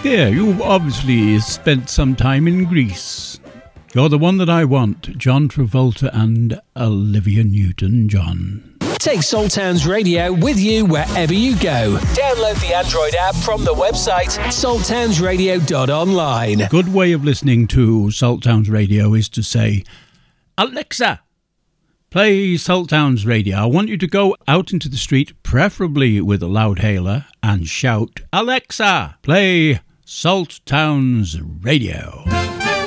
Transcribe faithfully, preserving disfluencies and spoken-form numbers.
There, you've obviously spent some time in Greece. You're the one that I want, John Travolta and Olivia Newton-John. Take Saltowns Radio with you wherever you go. Download the Android app from the website salt towns radio dot online. A good way of listening to Saltowns Radio is to say, Alexa, play Saltowns Radio. I want you to go out into the street, preferably with a loudhailer, and shout, Alexa, play Saltowns Radio.